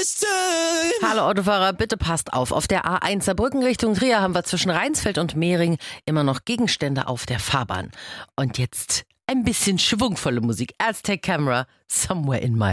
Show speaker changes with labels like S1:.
S1: Hallo Autofahrer, bitte passt auf. Auf der A1 Saarbrücken Richtung Trier haben wir zwischen Rheinsfeld und Mehring immer noch Gegenstände auf der Fahrbahn. Und jetzt ein bisschen schwungvolle Musik. Aztec Camera, Somewhere in My